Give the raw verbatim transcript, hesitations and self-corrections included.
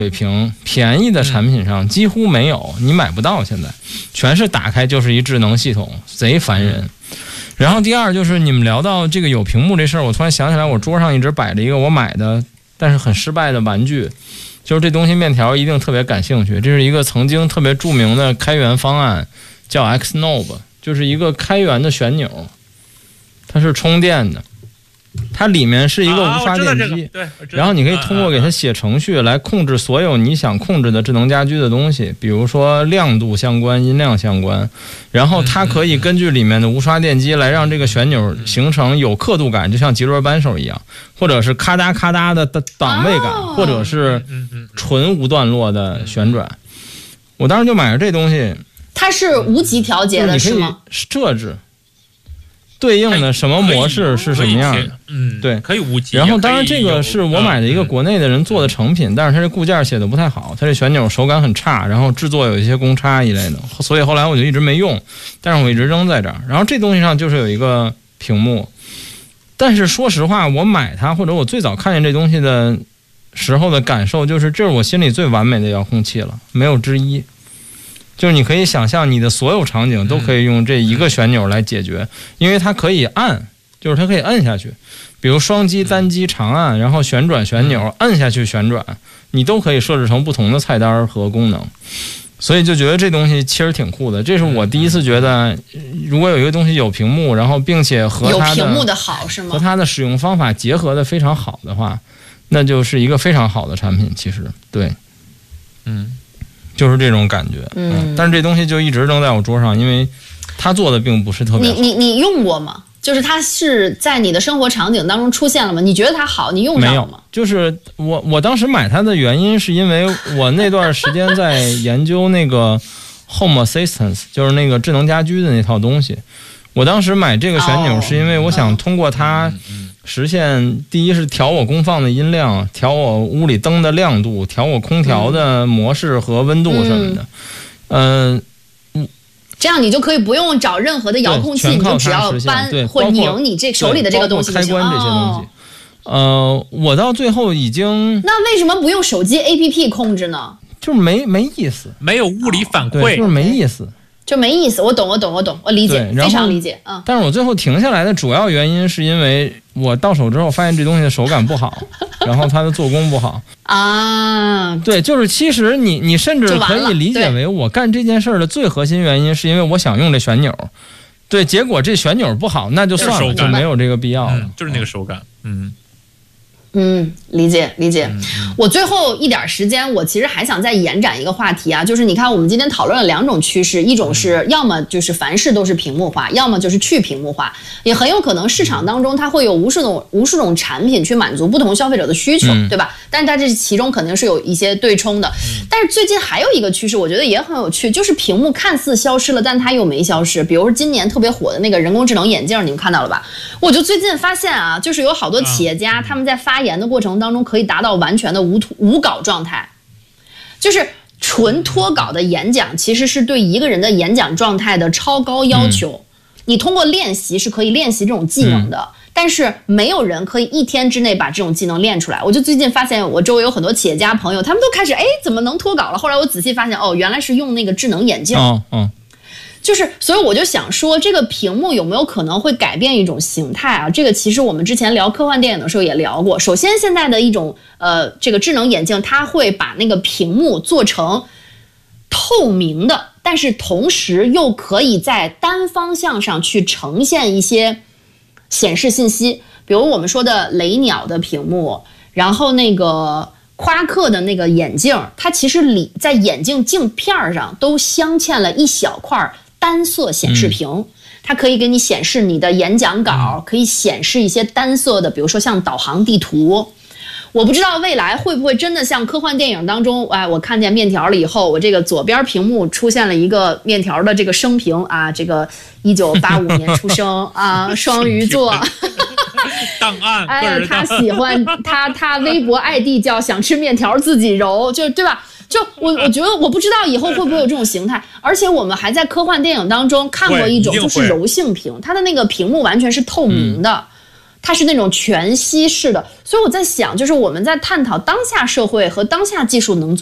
水平便宜的产品上几乎没有，你买不到，现在全是打开就是一智能系统，贼烦人。然后第二就是你们聊到这个有屏幕这事儿，我突然想起来，我桌上一直摆着一个我买的但是很失败的玩具，就是这东西面条一定特别感兴趣。这是一个曾经特别著名的开源方案，叫 Xnob， 就是一个开源的旋钮，它是充电的。它里面是一个无刷电机， 对， 然后你可以通过给它写程序来控制所有你想控制的智能家居的东西，比如说亮度相关、音量相关，然后它可以根据里面的无刷电机来让这个旋钮形成有刻度感，就像极轮扳手一样，或者是咔嗒咔嗒的档位感，或者是纯无段落的旋转。我当时就买了这东西， 它是无极调节的是吗？ 你可以设置对应的什么模式是什么样的， 嗯， 对， 可以无极。 然后当然这个是我买的一个国内的人做的成品，但是它这固件写的不太好，它这旋钮手感很差，然后制作有一些公差一类的，所以后来我就一直没用，但是我一直扔在这儿。然后这东西上就是有一个屏幕，但是说实话，我买它或者我最早看见这东西的时候的感受就是，这是我心里最完美的遥控器了，没有之一。就是你可以想象你的所有场景都可以用这一个旋钮来解决，因为它可以按，就是它可以摁下去，比如双击、单击、长按，然后旋转旋钮，摁下去旋转，你都可以设置成不同的菜单和功能，所以就觉得这东西其实挺酷的。这是我第一次觉得，如果有一个东西有屏幕，然后并且和它的有屏幕的好是吗？ 和它的使用方法结合的非常好的话，那就是一个非常好的产品。其实，对，嗯。就是这种感觉，嗯，但是这东西就一直扔在我桌上，因为它做的并不是特别好。 你你你用过吗？就是它是在你的生活场景当中出现了吗？你觉得它好，你用上了吗？ 没有，就是我我当时买它的原因是因为我那段时间在研究那个 Home Assistance， 就是那个智能家居的那套东西。我当时买这个旋钮是因为我想通过它实现，第一是调我功放的音量，调我屋里灯的亮度，调我空调的模式和温度什么的，嗯、呃， 这样你就可以不用找任何的遥控器，你就只要扳或拧你这手里的这个东西就行。 开关这些东西，哦、呃，我到最后已经， 那为什么不用手机 A P P 控制呢？ 就是没没意思， 没有物理反馈， 就是没意思。 就没意思，我懂，我懂，我懂，我理解，非常理解。嗯， 但是我最后停下来的主要原因是因为我到手之后发现这东西的手感不好，然后它的做工不好啊。 对，就是其实你你甚至可以理解为我干这件事的最核心原因是因为我想用这旋钮，对，结果这旋钮不好，那就算了，就没有这个必要了。 嗯、就是那个手感，嗯。 嗯，理解理解。我最后一点时间，我其实还想再延展一个话题啊，就是你看我们今天讨论了两种趋势，一种是要么就是凡事都是屏幕化，要么就是去屏幕化，也很有可能市场当中它会有无数种无数种产品去满足不同消费者的需求，嗯、对吧？但是它这其中肯定是有一些对冲的。但是最近还有一个趋势，我觉得也很有趣，就是屏幕看似消失了，但它又没消失。比如说今年特别火的那个人工智能眼镜，你们看到了吧？我就最近发现啊，就是有好多企业家他们在发言的过程当中可以达到完全的无无稿状态，就是纯脱稿的演讲其实是对一个人的演讲状态的超高要求，嗯、你通过练习是可以练习这种技能的，嗯、但是没有人可以一天之内把这种技能练出来。我就最近发现我周围有很多企业家朋友，他们都开始哎怎么能脱稿了，后来我仔细发现哦原来是用那个智能眼镜。 哦哦， 就是，所以我就想说，这个屏幕有没有可能会改变一种形态啊？这个其实我们之前聊科幻电影的时候也聊过。首先，现在的一种呃，这个智能眼镜，它会把那个屏幕做成透明的，但是同时又可以在单方向上去呈现一些显示信息，比如我们说的雷鸟的屏幕，然后那个夸克的那个眼镜，它其实里在眼镜镜片上都镶嵌了一小块单色显示屏，嗯、它可以给你显示你的演讲稿，嗯、可以显示一些单色的，比如说像导航地图。我不知道未来会不会真的像科幻电影当中，哎，我看见面条了以后，我这个左边屏幕出现了一个面条的这个生平啊，这个一九八五年出生啊，双鱼座。 档案， 哎，他喜欢他他微博 I D 叫想吃面条自己揉，就对吧？就我我觉得我不知道以后会不会有这种形态，而且我们还在科幻电影当中看过一种就是柔性屏，它的那个屏幕完全是透明的。嗯它是那种全息式的。所以我在想，就是我们在探讨当下社会和当下技术能